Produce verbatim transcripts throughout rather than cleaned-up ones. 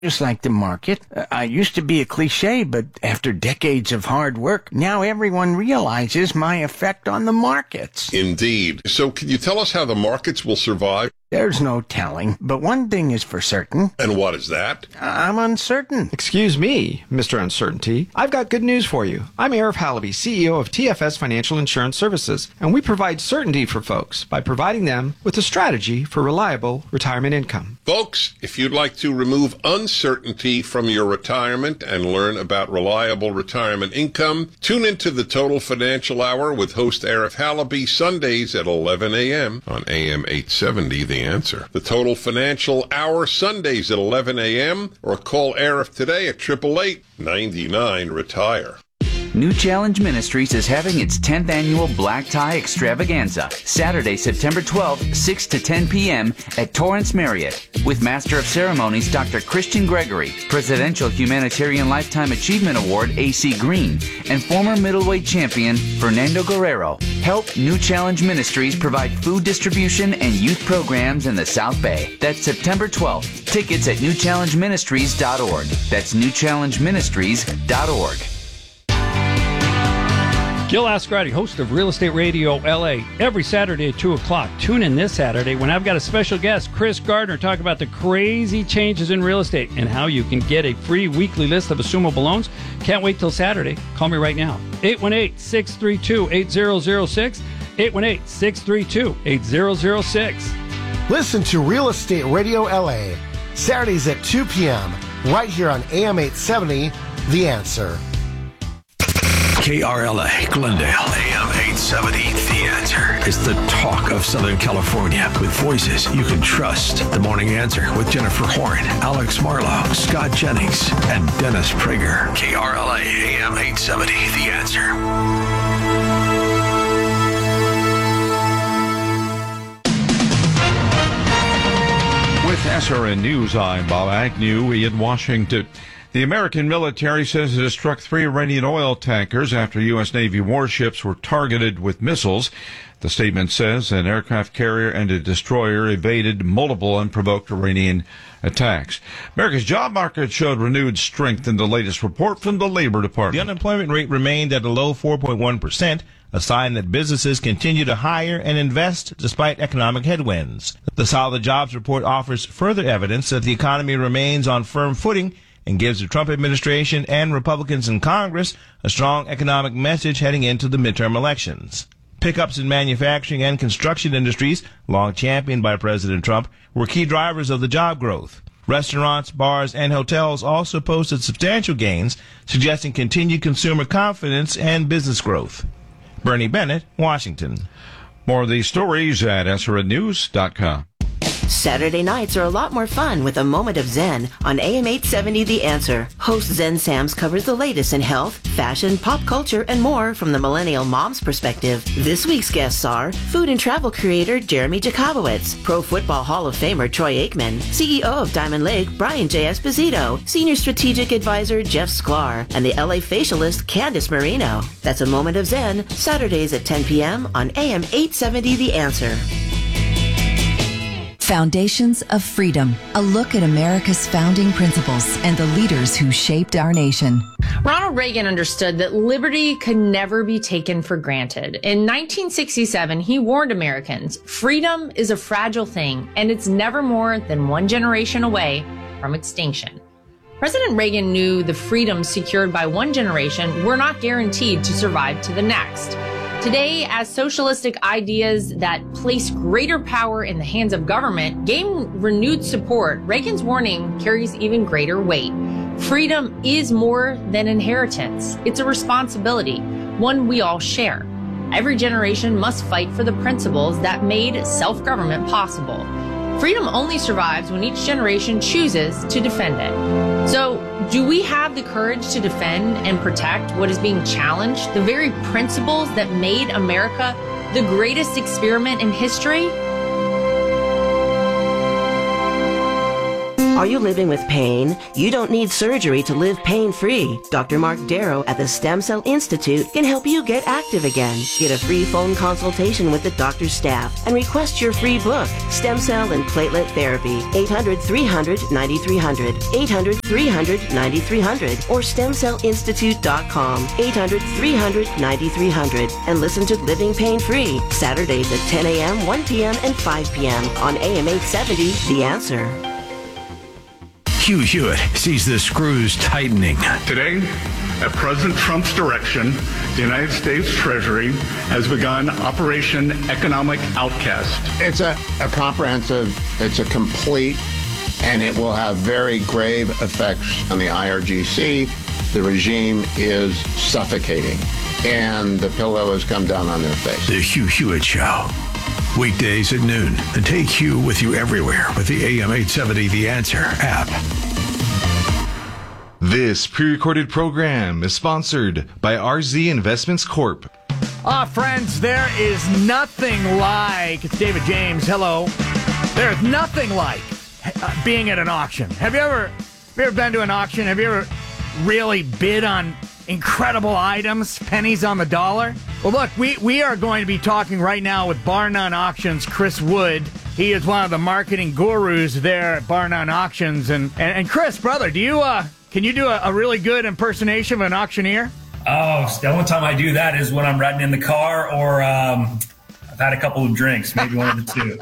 Just like the market. Uh, I used to be a cliche, but after decades of hard work, now everyone realizes my effect on the markets. Indeed. So can you tell us how the markets will survive? There's no telling, but one thing is for certain. And what is that? I'm uncertain. Excuse me, Mister Uncertainty. I've got good news for you. I'm Arif Halaby, C E O of T F S Financial Insurance Services, and we provide certainty for folks by providing them with a strategy for reliable retirement income. Folks, if you'd like to remove uncertainty from your retirement and learn about reliable retirement income, tune into the Total Financial Hour with host Arif Halaby Sundays at eleven a.m. on A M eight seventy, The Answer. The Total Financial Hour Sundays at eleven a.m. or call Arif today at eight eight eight, nine nine, retire. New Challenge Ministries is having its tenth annual Black Tie Extravaganza, Saturday, September twelfth, six to ten p.m. at Torrance Marriott, with Master of Ceremonies Doctor Christian Gregory, Presidential Humanitarian Lifetime Achievement Award A C Green, and former middleweight champion Fernando Guerrero. Help New Challenge Ministries provide food distribution and youth programs in the South Bay. That's September twelfth. Tickets at new challenge ministries dot org. That's new challenge ministries dot org. Gil Ascarati, host of Real Estate Radio L A, every Saturday at two o'clock. Tune in this Saturday when I've got a special guest, Chris Gardner, talk about the crazy changes in real estate and how you can get a free weekly list of assumable loans. Can't wait till Saturday. Call me right now. eight one eight, six three two, eight zero zero six. eight one eight, six three two, eight zero zero six. Listen to Real Estate Radio L A, Saturdays at two p.m., right here on A M eight seventy, The Answer. K R L A, Glendale, A M eight seventy, The Answer is the talk of Southern California with voices you can trust. The Morning Answer with Jennifer Horn, Alex Marlowe, Scott Jennings, and Dennis Prager. K R L A, A M eight seventy, The Answer. With S R N News, I'm Bob Agnew in Washington. The American military says it has struck three Iranian oil tankers after U S. Navy warships were targeted with missiles. The statement says an aircraft carrier and a destroyer evaded multiple unprovoked Iranian attacks. America's job market showed renewed strength in the latest report from the Labor Department. The unemployment rate remained at a low four point one percent, a sign that businesses continue to hire and invest despite economic headwinds. The solid jobs report offers further evidence that the economy remains on firm footing and gives the Trump administration and Republicans in Congress a strong economic message heading into the midterm elections. Pickups in manufacturing and construction industries, long championed by President Trump, were key drivers of the job growth. Restaurants, bars, and hotels also posted substantial gains, suggesting continued consumer confidence and business growth. Bernie Bennett, Washington. More of these stories at S R N news dot com. Saturday nights are a lot more fun with a moment of Zen on A M eight seventy The Answer. Host Zen Sams covers the latest in health, fashion, pop culture, and more from the millennial mom's perspective. This week's guests are food and travel creator Jeremy Jacobowitz, Pro Football Hall of Famer Troy Aikman, C E O of Diamond Lake Brian J. Esposito, Senior Strategic Advisor Jeff Sklar, and the L A facialist Candice Marino. That's a moment of Zen, Saturdays at ten p.m. on A M eight seventy The Answer. Foundations of Freedom, a look at America's founding principles and the leaders who shaped our nation. Ronald Reagan understood that liberty could never be taken for granted. In nineteen sixty-seven, he warned Americans, freedom is a fragile thing, and it's never more than one generation away from extinction. President Reagan knew the freedoms secured by one generation were not guaranteed to survive to the next. Today, as socialistic ideas that place greater power in the hands of government gain renewed support, Reagan's warning carries even greater weight. Freedom is more than inheritance. It's a responsibility, one we all share. Every generation must fight for the principles that made self-government possible. Freedom only survives when each generation chooses to defend it. So, do we have the courage to defend and protect what is being challenged, the very principles that made America the greatest experiment in history? Are you living with pain? You don't need surgery to live pain-free. Doctor Mark Darrow at the Stem Cell Institute can help you get active again. Get a free phone consultation with the doctor's staff and request your free book, Stem Cell and Platelet Therapy. eight hundred, three hundred, ninety-three hundred. eight hundred, three hundred, ninety-three hundred. Or stem cell institute dot com. eight hundred, three hundred, ninety-three hundred. And listen to Living Pain-Free. Saturdays at ten a.m., one p.m., and five p.m. on A M eight seventy, The Answer. Hugh Hewitt sees the screws tightening. Today, at President Trump's direction, the United States Treasury has begun Operation Economic Outcast. It's a, a comprehensive, it's a complete, and it will have very grave effects on the I R G C. The regime is suffocating, and the pillow has come down on their face. The Hugh Hewitt Show. Weekdays at noon. And take Hugh with you everywhere with the A M eight seventy The Answer app. This pre-recorded program is sponsored by R Z Investments Corp. Ah, friends, there is nothing like, it's David James, hello. There's nothing like uh, being at an auction. Have you ever, have you ever been to an auction? Have you ever really bid on incredible items, pennies on the dollar? Well, look, we, we are going to be talking right now with Bar None Auctions, Chris Wood. He is one of the marketing gurus there at Bar None Auctions. And, and, and Chris, brother, do you uh, can you do a, a really good impersonation of an auctioneer? Oh, the only time I do that is when I'm riding in the car or um, I've had a couple of drinks, maybe one of the two.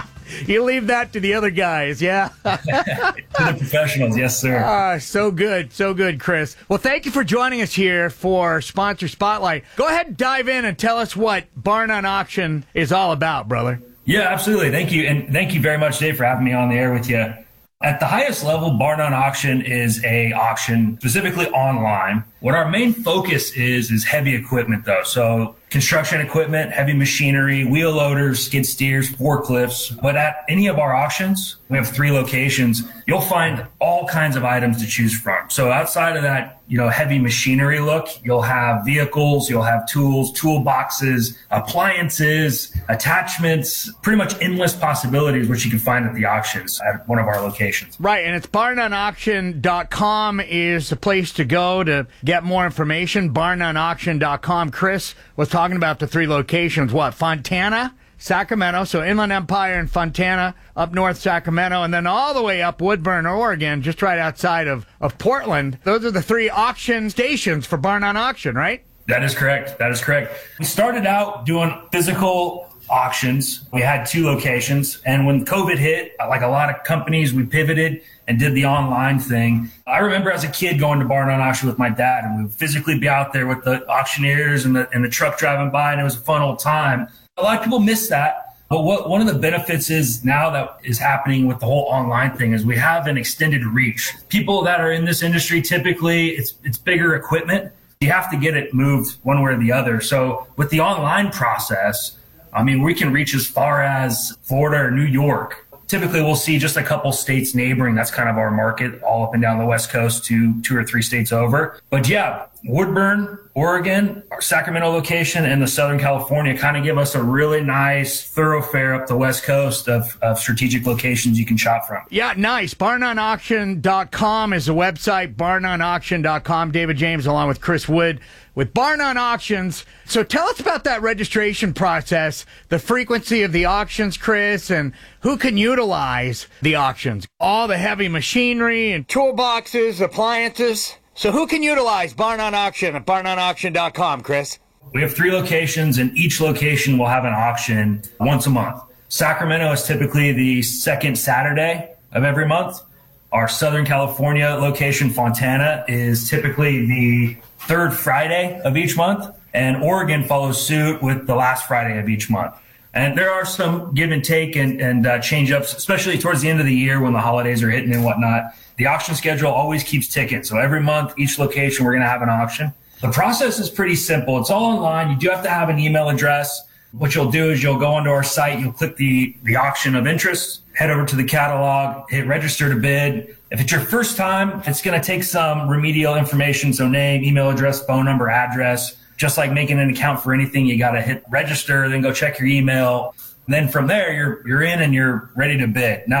You leave that to the other guys, yeah? To the professionals, yes, sir. Uh, so good, so good, Chris. Well, thank you for joining us here for Sponsor Spotlight. Go ahead and dive in and tell us what Bar None Auction is all about, brother. Yeah, absolutely. Thank you. And thank you very much, Dave, for having me on the air with you. At the highest level, Bar None Auction is a auction specifically online. What our main focus is, is heavy equipment, though. So construction equipment, heavy machinery, wheel loaders, skid steers, forklifts. But at any of our auctions, we have three locations. You'll find all kinds of items to choose from. So outside of that, you know, heavy machinery look, you'll have vehicles, you'll have tools, toolboxes, appliances, attachments, pretty much endless possibilities, which you can find at the auctions at one of our locations. Right, and it's bar none auction dot com is the place to go to get more information. bar none auction dot com. Chris was talking about the three locations. What? Fontana, Sacramento, so Inland Empire and Fontana, up north Sacramento, and then all the way up Woodburn, Oregon, just right outside of, of Portland. Those are the three auction stations for Bar None Auction, right? That is correct. That is correct. We started out doing physical auctions. We had two locations, and when COVID hit, like a lot of companies, we pivoted and did the online thing. I remember as a kid going to Bar None Auction with my dad, and we would physically be out there with the auctioneers and the, and the truck driving by, and it was a fun old time. A lot of people miss that. But what one of the benefits is now that is happening with the whole online thing is we have an extended reach. People that are in this industry, typically it's it's bigger equipment. You have to get it moved one way or the other. So with the online process, I mean, we can reach as far as Florida or New York. Typically, we'll see just a couple states neighboring. That's kind of our market, all up and down the West Coast to two or three states over. But yeah, Woodburn, Oregon, our Sacramento location, and the Southern California kind of give us a really nice thoroughfare up the West Coast of, of strategic locations you can shop from. Yeah, nice. bar none auction dot com is the website, bar none auction dot com. David James along with Chris Wood with Bar None Auctions. So tell us about that registration process, the frequency of the auctions, Chris, and who can utilize the auctions. All the heavy machinery and toolboxes, appliances. So who can utilize Bar None Auction at bar none auction dot com, Chris? We have three locations, and each location will have an auction once a month. Sacramento is typically the second Saturday of every month. Our Southern California location, Fontana, is typically the third Friday of each month, and Oregon follows suit with the last Friday of each month. And there are some give and take and, and uh, change ups, especially towards the end of the year when the holidays are hitting and whatnot. The auction schedule always keeps ticking. So every month, each location, we're going to have an auction. The process is pretty simple. It's all online. You do have to have an email address. What you'll do is you'll go onto our site, you'll click the, the auction of interest, head over to the catalog, hit register to bid. If it's your first time, it's going to take some remedial information. So name, email address, phone number, address. Just like making an account for anything, you got to hit register, then go check your email. And then from there, you're you're in and you're ready to bid. Now,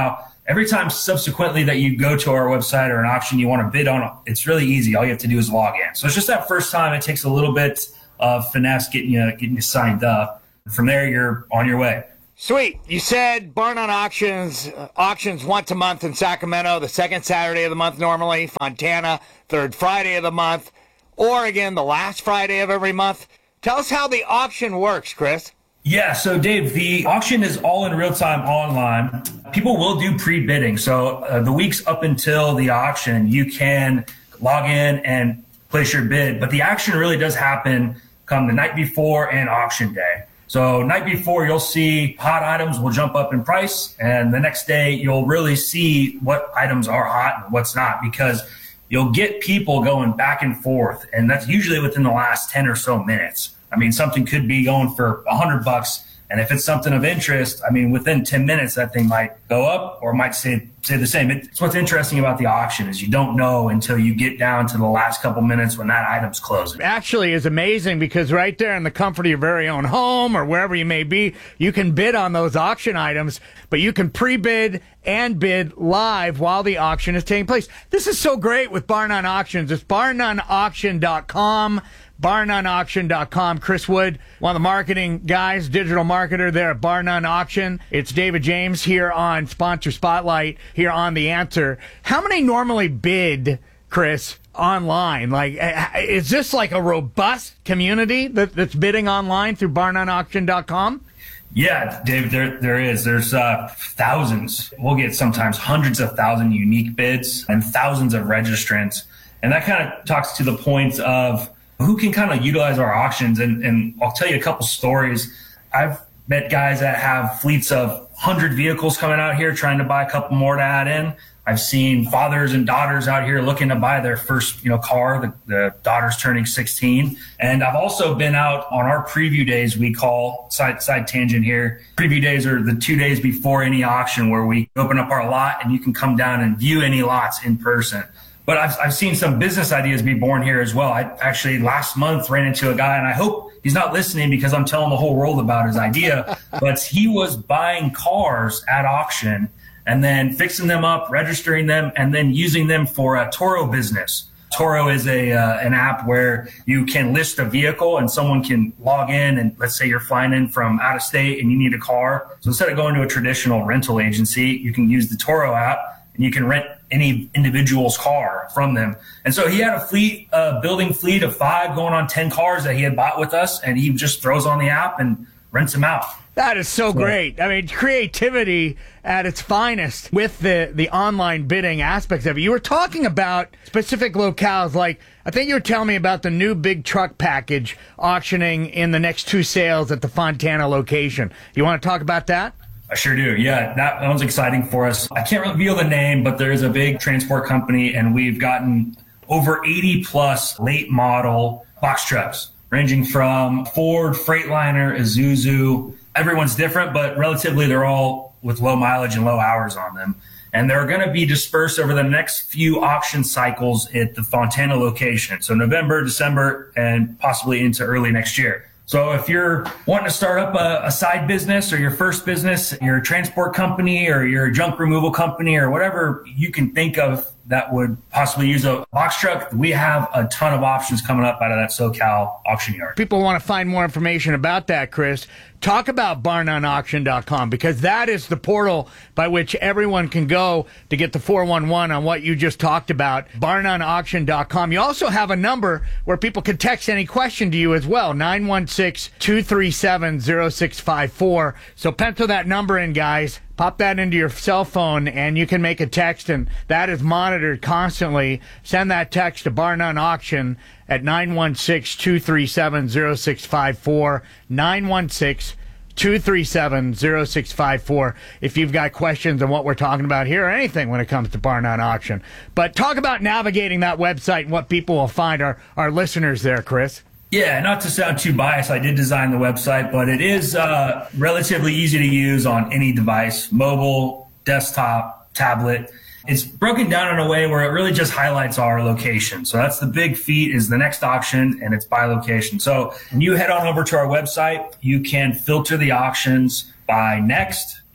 every time subsequently that you go to our website or an auction you want to bid on, it's really easy. All you have to do is log in. So it's just that first time. It takes a little bit of finesse getting you, getting you signed up. From there, you're on your way. Sweet. You said Barn on Auctions, uh, auctions once a month in Sacramento, the second Saturday of the month normally, Fontana, third Friday of the month, Oregon, the last Friday of every month. Tell us how the auction works, Chris. Yeah, so Dave, the auction is all in real time online. People will do pre-bidding. So uh, the weeks up until the auction, you can log in and place your bid. But the action really does happen come the night before and auction day. So night before, you'll see hot items will jump up in price. And the next day, you'll really see what items are hot and what's not, because you'll get people going back and forth. And that's usually within the last ten or so minutes. I mean, something could be going for a hundred bucks. And if it's something of interest, I mean, within ten minutes, that thing might go up or might stay, stay the same. It's what's interesting about the auction is you don't know until you get down to the last couple minutes when that item's closing. Actually is amazing because right there in the comfort of your very own home or wherever you may be, you can bid on those auction items, but you can pre-bid and bid live while the auction is taking place. This is so great with Bar None Auctions. It's bar none auction dot com. bar none auction dot com. Chris Wood, one of the marketing guys, digital marketer there at Bar None Auction. It's David James here on Sponsor Spotlight, here on The Answer. How many normally bid, Chris, online? Like, is this like a robust community that, that's bidding online through bar none auction dot com? Yeah, David, there there is. There's uh, thousands. We'll get sometimes hundreds of thousand unique bids and thousands of registrants. And that kind of talks to the point of who can kind of utilize our auctions. And, and I'll tell you a couple stories. I've met guys that have fleets of one hundred vehicles coming out here trying to buy a couple more to add in. I've seen fathers and daughters out here looking to buy their first, you know, car. The, the daughter's turning sixteen. And I've also been out on our preview days, we call, side, side tangent here. Preview days are the two days before any auction where we open up our lot and you can come down and view any lots in person. But I've, I've seen some business ideas be born here as well. I actually last month ran into a guy, and I hope he's not listening because I'm telling the whole world about his idea, but he was buying cars at auction and then fixing them up, registering them, and then using them for a Toro business. Toro is a uh, an app where you can list a vehicle and someone can log in, and let's say you're flying in from out of state and you need a car. So instead of going to a traditional rental agency, you can use the Toro app and you can rent any individual's car from them. And so he had a fleet, uh, building fleet of five going on ten cars that he had bought with us, and he just throws on the app and rents them out. That is so great. I mean, creativity at its finest with the, the online bidding aspects of it. You were talking about specific locales, like I think you were telling me about the new big truck package auctioning in the next two sales at the Fontana location. You want to talk about that? I sure do. Yeah, that one's exciting for us. I can't reveal the name, but there is a big transport company, and we've gotten over eighty plus late model box trucks, ranging from Ford, Freightliner, Isuzu. Everyone's different, but relatively they're all with low mileage and low hours on them. And they're going to be dispersed over the next few auction cycles at the Fontana location. So November, December, and possibly into early next year. So if you're wanting to start up a, a side business or your first business, you're a transport company or you're a junk removal company or whatever you can think of that would possibly use a box truck, we have a ton of options coming up out of that SoCal auction yard. People want to find more information about that, Chris. Talk about bar none auction dot com, because that is the portal by which everyone can go to get the four one one on what you just talked about, bar none auction dot com. You also have a number where people can text any question to you as well, nine one six, two three seven, zero six five four. So pencil that number in, guys. Pop that into your cell phone, and you can make a text, and that is monitored constantly. Send that text to Bar None Auction at nine one six, two three seven, zero six five four, nine one six, two three seven, zero six five four, if you've got questions on what we're talking about here or anything when it comes to Bar None Auction. But talk about navigating that website and what people will find, our, our listeners there, Chris. Yeah, not to sound too biased, I did design the website, but it is uh, relatively easy to use on any device, mobile, desktop, tablet. It's broken down in a way where it really just highlights our location. So that's the big feat, is the next auction, and it's by location. So when you head on over to our website, you can filter the auctions by next.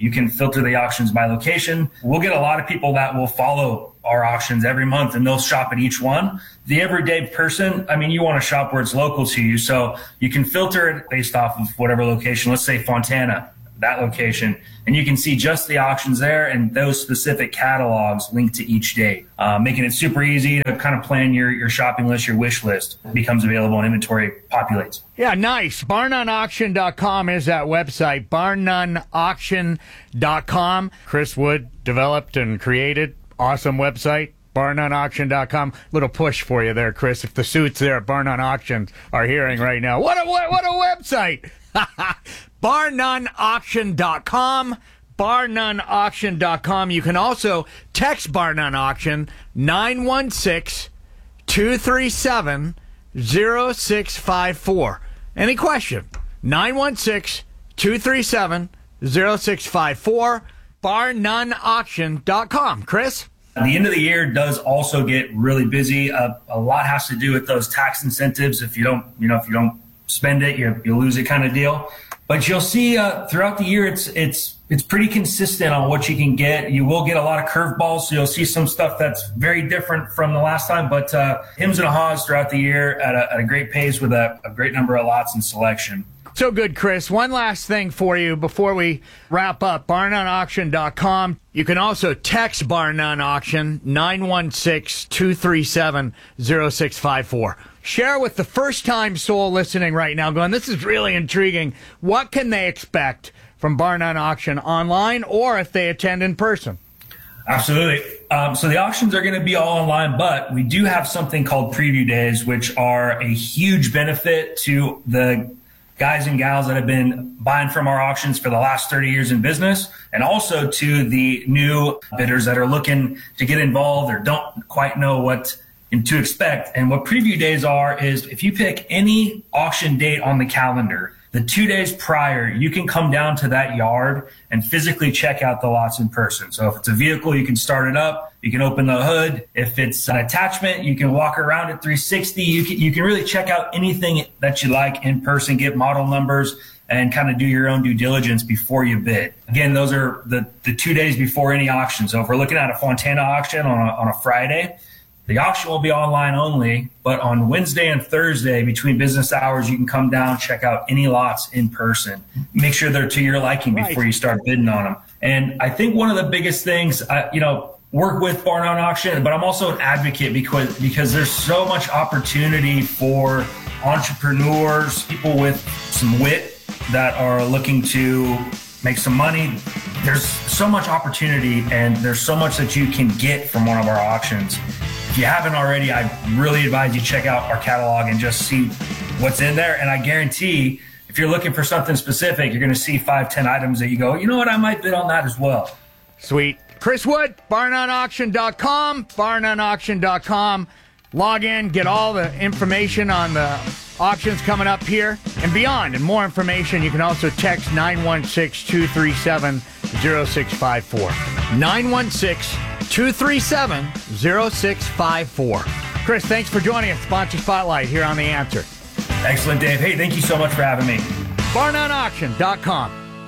You can filter the auctions by location. We'll get a lot of people that will follow our auctions every month, and they'll shop at each one. The everyday person, I mean, you want to shop where it's local to you. So you can filter it based off of whatever location. Let's say Fontana, that location, and you can see just the auctions there and those specific catalogs linked to each day, uh, making it super easy to kind of plan your, your shopping list, your wish list becomes available and inventory populates. Yeah, nice. bar none auction dot com is that website, bar none auction dot com. Chris Wood developed and created. Awesome website. bar none auction dot com. Little push for you there, Chris. If the suits there at Bar None Auctions are hearing right now, what a what a website! bar none auction dot com. bar none auction dot com. You can also text Bar None Auction nine one six, two three seven, zero six five four. Any question? nine one six, two three seven, zero six five four. bar none auction dot com. Chris? The end of the year does also get really busy. Uh, a lot has to do with those tax incentives. If you don't, you know, if you don't spend it, you you lose it kind of deal. But you'll see uh, throughout the year, it's it's it's pretty consistent on what you can get. You will get a lot of curveballs, so you'll see some stuff that's very different from the last time. But uh, hims and haws throughout the year at a, at a great pace with a, a great number of lots and selection. So good, Chris. One last thing for you before we wrap up. bar none auction dot com. You can also text Bar None Auction nine one six, two three seven, zero six five four. Share with the first-time soul listening right now going, this is really intriguing. What can they expect from Bar None Auction online or if they attend in person? Absolutely. Um, so the auctions are going to be all online, but we do have something called preview days, which are a huge benefit to the guys and gals that have been buying from our auctions for the last thirty years in business, and also to the new bidders that are looking to get involved or don't quite know what to expect. And what preview days are is if you pick any auction date on the calendar, the two days prior, you can come down to that yard and physically check out the lots in person. So if it's a vehicle, you can start it up. You can open the hood. If it's an attachment, you can walk around at three sixty. You can, you can really check out anything that you like in person, get model numbers, and kind of do your own due diligence before you bid. Again, those are the, the two days before any auction. So if we're looking at a Fontana auction on a, on a Friday, the auction will be online only, but on Wednesday and Thursday between business hours, you can come down, check out any lots in person. Make sure they're to your liking right before you start bidding on them. And I think one of the biggest things, uh, you know, work with Bar None Auction, but I'm also an advocate because, because there's so much opportunity for entrepreneurs, people with some wit that are looking to make some money. There's so much opportunity and there's so much that you can get from one of our auctions. If you haven't already, I really advise you check out our catalog and just see what's in there. And I guarantee if you're looking for something specific, you're going to see five, ten items that you go, you know what, I might bid on that as well. Sweet. Chris Wood, bar none auction dot com, bar none auction dot com. Log in, get all the information on the auctions coming up here and beyond. And more information, you can also text nine one six, two three seven, zero six five four. nine one six, two three seven, zero six five four. Chris, thanks for joining us. Sponsor Spotlight here on The Answer. Excellent, Dave. Hey, thank you so much for having me. bar none auction dot com.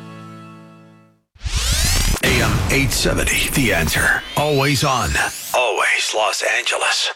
A M eight seventy, The Answer. Always on. Always Los Angeles.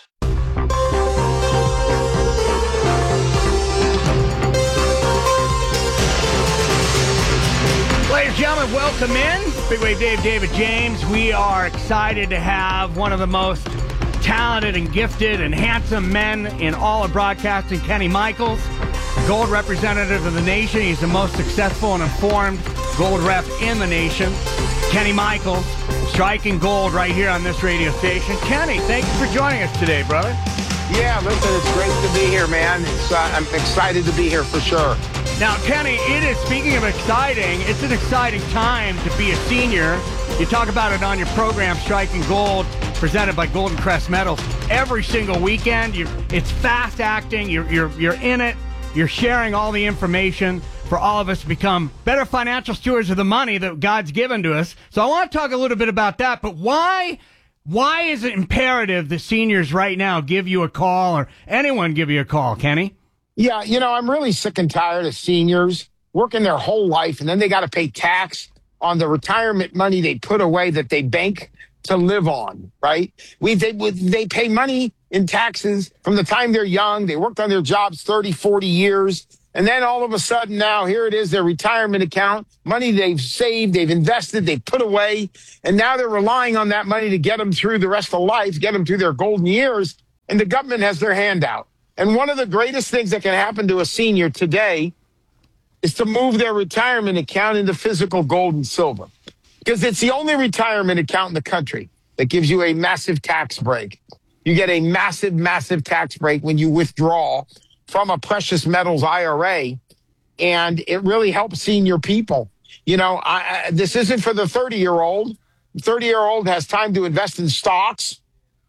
Ladies and gentlemen, welcome in. Big Wave Dave, David James. We are excited to have one of the most talented and gifted and handsome men in all of broadcasting, Kenny Michaels, gold representative of the nation. He's the most successful and informed gold rep in the nation. Kenny Michaels, striking gold right here on this radio station. Kenny, thank you for joining us today, brother. Yeah, listen, it's great to be here, man. It's, uh, I'm excited to be here for sure. Now, Kenny, it is, speaking of exciting, it's an exciting time to be a senior. You talk about it on your program, Striking Gold, presented by Golden Crest Metals. Every single weekend, you, it's fast acting, you're, you're, you're in it, you're sharing all the information for all of us to become better financial stewards of the money that God's given to us. So I want to talk a little bit about that, but why... Why is it imperative that seniors right now give you a call or anyone give you a call, Kenny? Yeah, you know, I'm really sick and tired of seniors working their whole life and then they got to pay tax on the retirement money they put away that they bank to live on, right? We they they pay money in taxes from the time they're young. They worked on their jobs thirty, forty years. And then all of a sudden now, here it is, their retirement account, money they've saved, they've invested, they've put away. And now they're relying on that money to get them through the rest of life, get them through their golden years. And the government has their hand out. And one of the greatest things that can happen to a senior today is to move their retirement account into physical gold and silver. Because it's the only retirement account in the country that gives you a massive tax break. You get a massive, massive tax break when you withdraw from a precious metals I R A, and it really helps senior people. You know, I, I, this isn't for the thirty-year-old. The thirty-year-old has time to invest in stocks,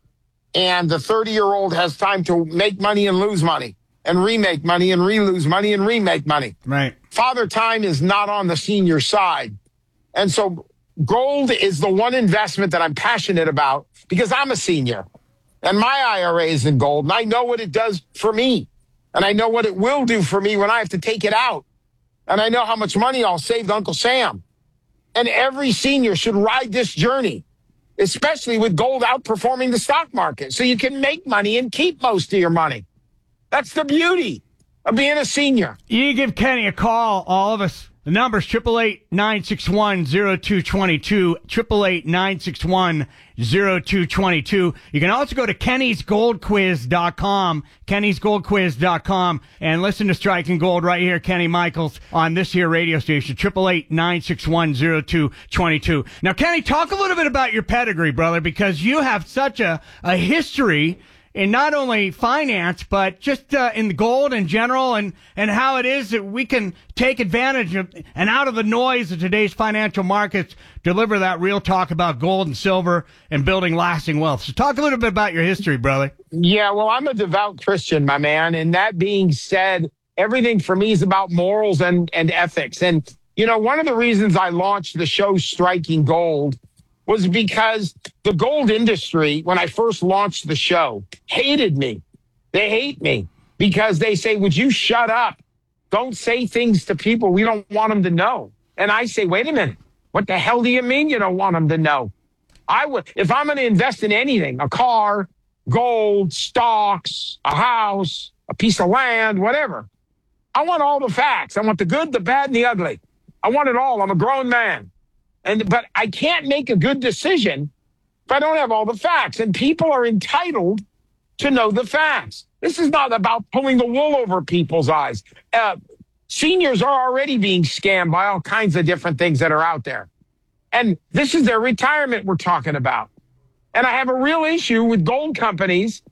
and the thirty-year-old has time to make money and lose money, and remake money and re-lose money and remake money. Right. Father Time is not on the senior side. And so gold is the one investment that I'm passionate about because I'm a senior, and my I R A is in gold, and I know what it does for me. And I know what it will do for me when I have to take it out. And I know how much money I'll save to Uncle Sam. And every senior should ride this journey, especially with gold outperforming the stock market. So you can make money and keep most of your money. That's the beauty of being a senior. You give Kenny a call, all of us. The number's eight eight eight, nine six one, zero two two two, eight eight eight, nine six one, zero two two two. You can also go to kennys gold quiz dot com, kennys gold quiz dot com, and listen to Striking Gold right here, Kenny Michaels, on this here radio station, eight eight eight, nine six one, zero two two two. Now, Kenny, talk a little bit about your pedigree, brother, because you have such a, a history in not only finance, but just uh, in the gold in general, and, and how it is that we can take advantage of and out of the noise of today's financial markets, deliver that real talk about gold and silver and building lasting wealth. So talk a little bit about your history, brother. Yeah, well, I'm a devout Christian, my man. And that being said, everything for me is about morals and, and ethics. And, you know, one of the reasons I launched the show Striking Gold was because the gold industry, when I first launched the show, hated me. They hate me because they say, would you shut up? Don't say things to people we don't want them to know. And I say, wait a minute. What the hell do you mean you don't want them to know? I would, if I'm going to invest in anything, a car, gold, stocks, a house, a piece of land, whatever, I want all the facts. I want the good, the bad, and the ugly. I want it all. I'm a grown man. And, but I can't make a good decision if I don't have all the facts. And people are entitled to know the facts. This is not about pulling the wool over people's eyes. Uh, seniors are already being scammed by all kinds of different things that are out there. And this is their retirement we're talking about. And I have a real issue with gold companies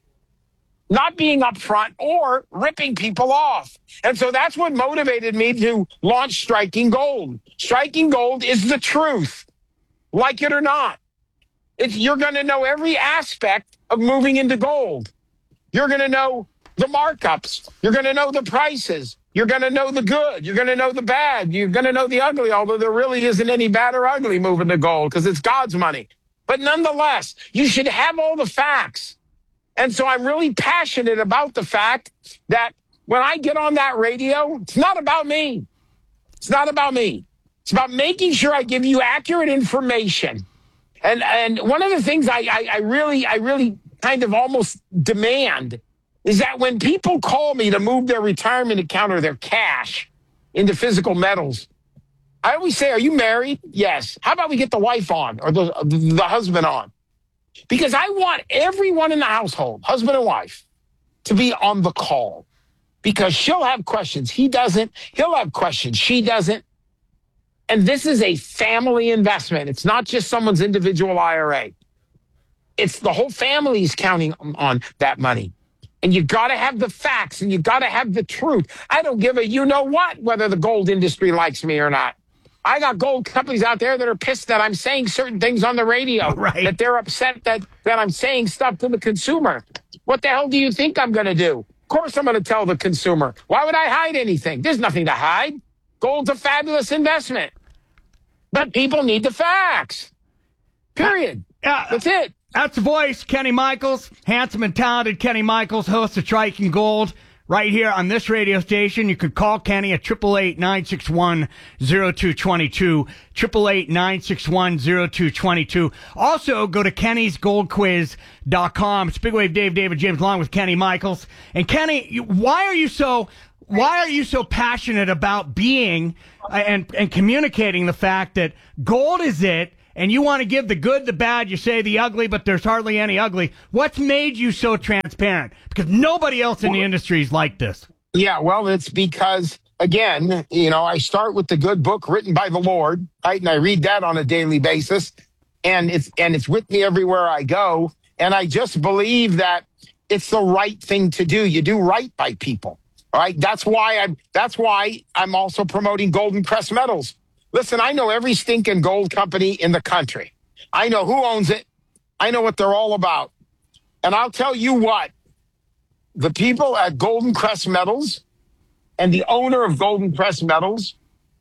not being upfront or ripping people off. And so that's what motivated me to launch Striking Gold. Striking Gold is the truth, like it or not. It's, you're going to know every aspect of moving into gold. You're going to know the markups. You're going to know the prices. You're going to know the good. You're going to know the bad. You're going to know the ugly, although there really isn't any bad or ugly moving to gold because it's God's money. But nonetheless, you should have all the facts. And so I'm really passionate about the fact that when I get on that radio, it's not about me. It's not about me. It's about making sure I give you accurate information. And and one of the things I, I, I really, I really kind of almost demand is that when people call me to move their retirement account or their cash into physical metals, I always say, are you married? Yes. How about we get the wife on or the, the husband on? Because I want everyone in the household, husband and wife, to be on the call. Because she'll have questions. He doesn't. He'll have questions. She doesn't. And this is a family investment. It's not just someone's individual I R A. It's the whole family's counting on that money. And you got to have the facts and you got to have the truth. I don't give a you know what whether the gold industry likes me or not. I got gold companies out there that are pissed that I'm saying certain things on the radio. Right. That they're upset that, that I'm saying stuff to the consumer. What the hell do you think I'm going to do? Of course I'm going to tell the consumer. Why would I hide anything? There's nothing to hide. Gold's a fabulous investment. But people need the facts. Period. Uh, That's it. That's the voice, Kenny Michaels. Handsome and talented Kenny Michaels, host of Striking Gold right here on this radio station. You could call Kenny at eight eight eight, nine six one, zero two two two, eight eight eight, nine six one, zero two two two. Also, go to kennys gold quiz dot com. It's Big Wave Dave, David James, along with Kenny Michaels. And Kenny, you, why are you so... Why are you so passionate about being uh, and, and communicating the fact that gold is it, and you want to give the good, the bad, you say the ugly, but there's hardly any ugly? What's made you so transparent? Because nobody else in the industry is like this. Yeah, well, it's because, again, you know, I start with the good book written by the Lord, right? And I read that on a daily basis, and it's and it's with me everywhere I go. And I just believe that it's the right thing to do. You do right by people. All right. That's why I'm that's why I'm also promoting Golden Crest Metals. Listen, I know every stinking gold company in the country. I know who owns it. I know what they're all about. And I'll tell you what, the people at Golden Crest Metals and the owner of Golden Crest Metals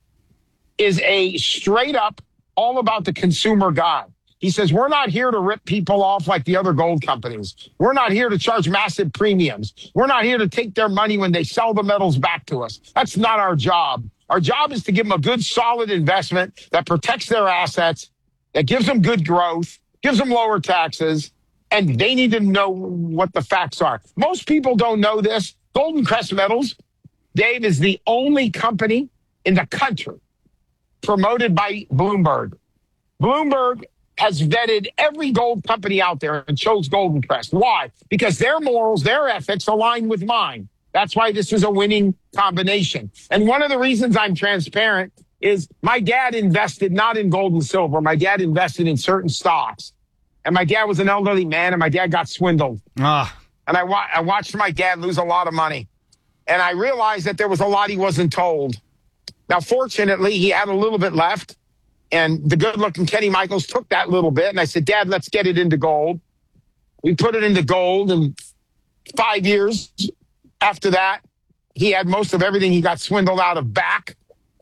is a straight up all about the consumer guy. He says, we're not here to rip people off like the other gold companies. We're not here to charge massive premiums. We're not here to take their money when they sell the metals back to us. That's not our job. Our job is to give them a good, solid investment that protects their assets, that gives them good growth, gives them lower taxes, and they need to know what the facts are. Most people don't know this. Golden Crest Metals, Dave, is the only company in the country promoted by Bloomberg. Bloomberg has vetted every gold company out there and chose Golden Crest. Why? Because their morals, their ethics align with mine. That's why this is a winning combination. And one of the reasons I'm transparent is my dad invested not in gold and silver. My dad invested in certain stocks. And my dad was an elderly man, and my dad got swindled. Ah. And I, wa- I watched my dad lose a lot of money. And I realized that there was a lot he wasn't told. Now, fortunately, he had a little bit left. And the good-looking Kenny Michaels took that little bit, and I said, Dad, let's get it into gold. We put it into gold, and five years after that, he had most of everything he got swindled out of back.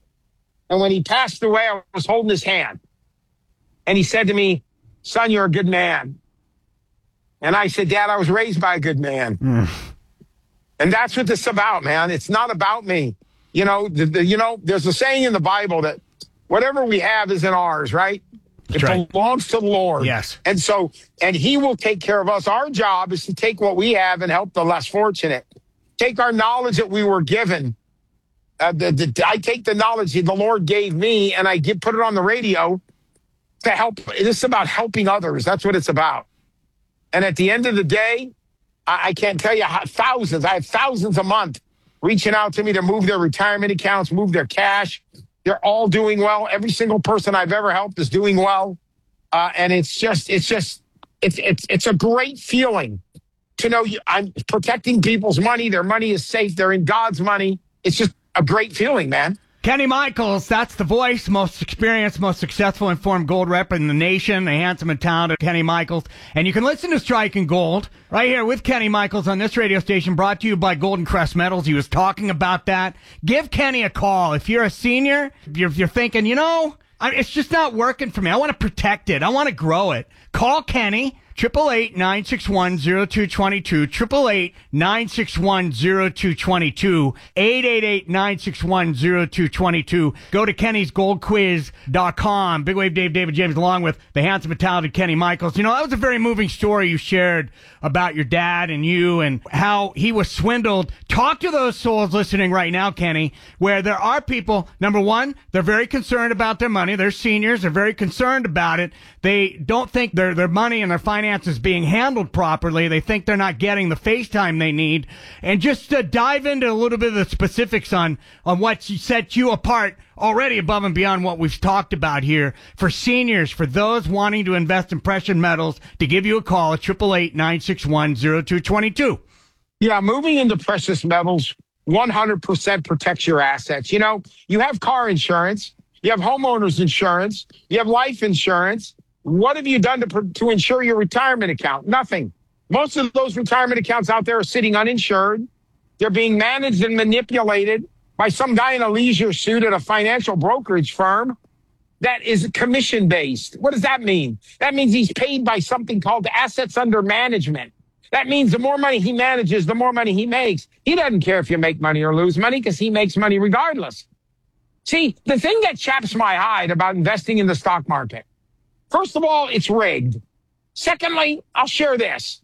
And when he passed away, I was holding his hand. And he said to me, son, you're a good man. And I said, Dad, I was raised by a good man. Mm. And that's what this is about, man. It's not about me. You know, the, the, you know, there's a saying in the Bible that whatever we have isn't ours, right? It right. belongs to the Lord. Yes. And so, and he will take care of us. Our job is to take what we have and help the less fortunate. Take our knowledge that we were given. Uh, the, the, I take the knowledge that the Lord gave me and I get, put it on the radio to help. This is about helping others. That's what it's about. And at the end of the day, I, I can't tell you how thousands, I have thousands a month reaching out to me to move their retirement accounts, move their cash. They're all doing well. Every single person I've ever helped is doing well. Uh, and it's just, it's just, it's, it's, it's a great feeling to know you, I'm protecting people's money. Their money is safe. They're in God's money. It's just a great feeling, man. Kenny Michaels, that's the voice, most experienced, most successful informed gold rep in the nation, the handsome and talented Kenny Michaels. And you can listen to Striking Gold right here with Kenny Michaels on this radio station, brought to you by Golden Crest Metals. He was talking about that. Give Kenny a call. If you're a senior, if you're, if you're thinking, you know, I, it's just not working for me. I want to protect it. I want to grow it. Call Kenny. eight eight eight, nine six one, zero two two two, eight eight eight, nine six one, zero two two two, eight eight eight, nine six one, zero two two two. Go to kennys gold quiz dot com. Big Wave Dave, David James, along with the handsome and talented Kenny Michaels. You know, that was a very moving story you shared about your dad and you and how he was swindled. Talk to those souls listening right now, Kenny, where there are people, number one, they're very concerned about their money. They're seniors. They're very concerned about it. They don't think their their money and their finances being handled properly. They think they're not getting the FaceTime they need. And just to dive into a little bit of the specifics on, on what sets you apart already above and beyond what we've talked about here for seniors, for those wanting to invest in precious metals, to give you a call at eight eight eight, nine six one, zero two two two. Yeah, moving into precious metals one hundred percent protects your assets. You know, you have car insurance, you have homeowners insurance, you have life insurance. What have you done to to insure your retirement account? Nothing. Most of those retirement accounts out there are sitting uninsured. They're being managed and manipulated by some guy in a leisure suit at a financial brokerage firm that is commission-based. What does that mean? That means he's paid by something called assets under management. That means the more money he manages, the more money he makes. He doesn't care if you make money or lose money because he makes money regardless. See, the thing that chaps my hide about investing in the stock market, first of all, it's rigged. Secondly, I'll share this,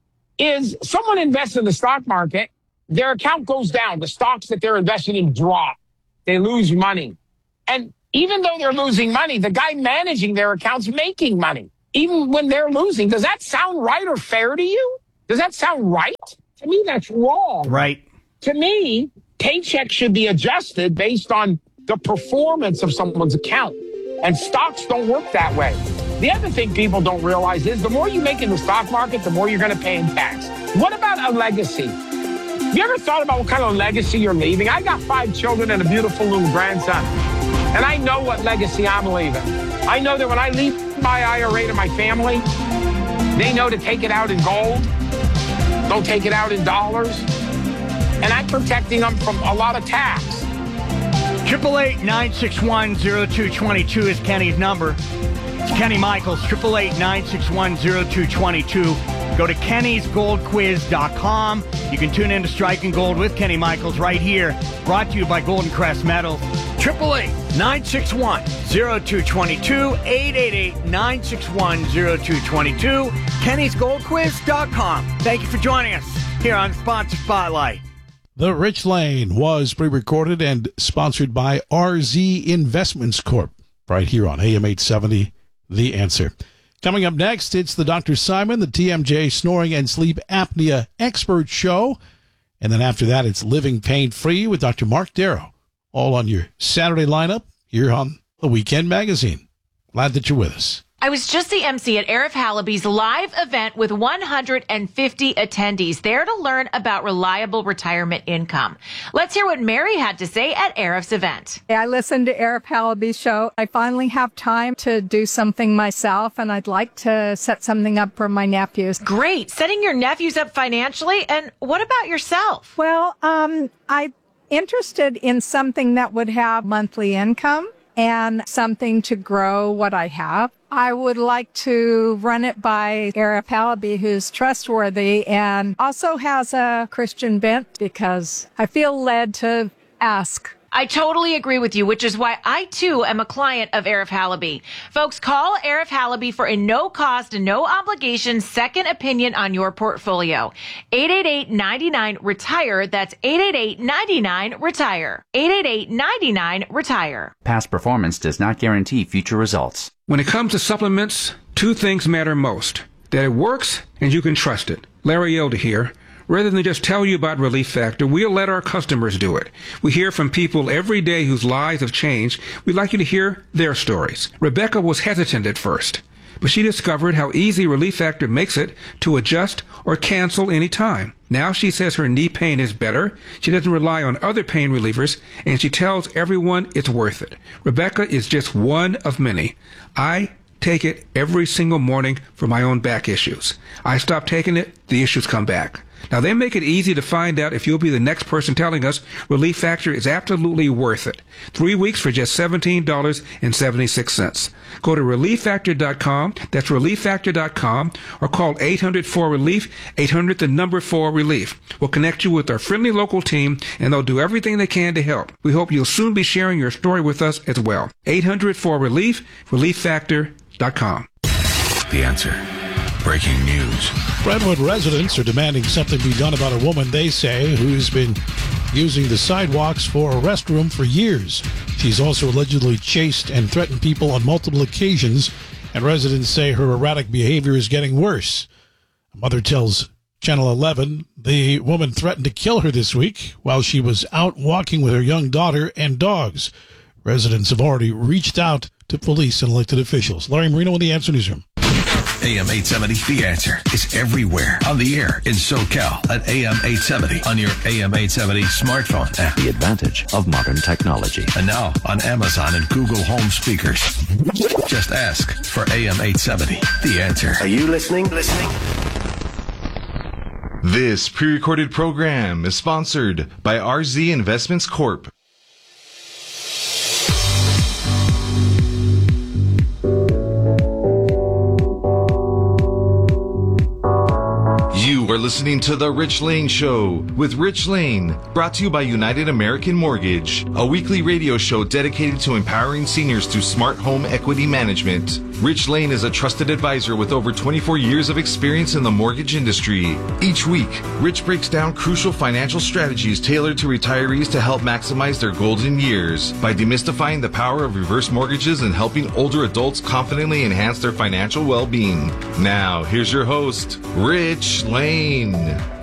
is someone invests in the stock market, their account goes down. The stocks that they're investing in drop. They lose money. And even though they're losing money, the guy managing their account's making money, even when they're losing. Does that sound right or fair to you? Does that sound right? To me, that's wrong. Right. To me, paychecks should be adjusted based on the performance of someone's account. And stocks don't work that way. The other thing people don't realize is the more you make in the stock market, the more you're going to pay in tax. What about a legacy? You ever thought about what kind of legacy you're leaving? I got five children and a beautiful little grandson. And I know what legacy I'm leaving. I know that when I leave my I R A to my family, they know to take it out in gold. Don't take it out in dollars. And I'm protecting them from a lot of tax. Triple eight nine six one zero two twenty two is Kenny's number. It's Kenny Michaels. Triple eight nine six one zero two twenty two. Go to kennys gold quiz dot com. You can tune in to Striking Gold with Kenny Michaels right here. Brought to you by Golden Crest Metals. Triple eight nine six one zero two twenty two. eight eight eight nine six one zero two twenty two. kennys gold quiz dot com. Thank you for joining us here on Sponsor Spotlight. The Rich Lane was pre-recorded and sponsored by R Z Investments Corp. Right here on A M eight seventy, The Answer. Coming up next, it's the Doctor Simon, the T M J Snoring and Sleep Apnea Expert Show. And then after that, it's Living Pain-Free with Doctor Mark Darrow. All on your Saturday lineup here on the Weekend Magazine. Glad that you're with us. I was just the M C at Arif Halaby's live event with one hundred fifty attendees there to learn about reliable retirement income. Let's hear what Mary had to say at Arif's event. I listened to Arif Halaby's show. I finally have time to do something myself, and I'd like to set something up for my nephews. Great. Setting your nephews up financially. And what about yourself? Well, um, I'm interested in something that would have monthly income and something to grow what I have. I would like to run it by Arif Halaby, who's trustworthy and also has a Christian bent, because I feel led to ask. I totally agree with you, which is why I, too, am a client of Arif Halaby. Folks, call Arif Halaby for a no-cost and no-obligation second opinion on your portfolio. eight eight eight nine nine retire. That's eight eight eight nine nine retire. eight eight eight nine nine retire. Past performance does not guarantee future results. When it comes to supplements, two things matter most: that it works and you can trust it. Larry Elder here. Rather than just tell you about Relief Factor, we'll let our customers do it. We hear from people every day whose lives have changed. We'd like you to hear their stories. Rebecca was hesitant at first, but she discovered how easy Relief Factor makes it to adjust or cancel any time. Now she says her knee pain is better, she doesn't rely on other pain relievers, and she tells everyone it's worth it. Rebecca is just one of many. I take it every single morning for my own back issues. I stop taking it, the issues come back. Now, they make it easy to find out if you'll be the next person telling us Relief Factor is absolutely worth it. Three weeks for just seventeen dollars and seventy-six cents. Go to relief factor dot com, that's relief factor dot com, or call eight hundred four relief, eight hundred the number four relief. We'll connect you with our friendly local team, and they'll do everything they can to help. We hope you'll soon be sharing your story with us as well. eight hundred four relief, relief factor dot com. The Answer. Breaking news. Brentwood residents are demanding something be done about a woman, they say, who's been using the sidewalks for a restroom for years. She's also allegedly chased and threatened people on multiple occasions, and residents say her erratic behavior is getting worse. A mother tells Channel eleven the woman threatened to kill her this week while she was out walking with her young daughter and dogs. Residents have already reached out to police and elected officials. Larry Marino in the Answer Newsroom. A M eight seventy, The Answer is everywhere on the air in SoCal at A M eight seventy on your A M eight seventy smartphone app. The advantage of modern technology. And now on Amazon and Google Home speakers. Just ask for A M eight seventy, The Answer. Are you listening? Listening? This pre-recorded program is sponsored by R Z Investments Corp. You are listening to The Rich Lane Show with Rich Lane, brought to you by United American Mortgage, a weekly radio show dedicated to empowering seniors through smart home equity management. Rich Lane is a trusted advisor with over twenty-four years of experience in the mortgage industry. Each week, Rich breaks down crucial financial strategies tailored to retirees to help maximize their golden years by demystifying the power of reverse mortgages and helping older adults confidently enhance their financial well-being. Now, here's your host, Rich Lane.